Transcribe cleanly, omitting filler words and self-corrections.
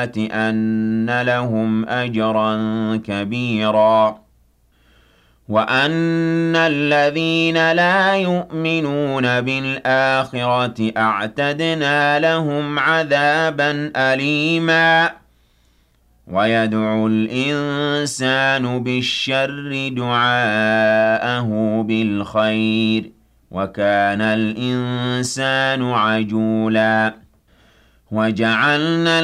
أَنَّ لَهُمْ أَجْرًا كَبِيرًا وَأَنَّ الَّذِينَ لَا يُؤْمِنُونَ بِالْآخِرَةِ أَعْتَدْنَا لَهُمْ عَذَابًا أَلِيمًا وَيَدْعُ الْإِنسَانُ بِالشَّرِّ دُعَاءَهُ بِالْخَيْرِ وَكَانَ الْإِنسَانُ عَجُولًا وَجَعَلْنَا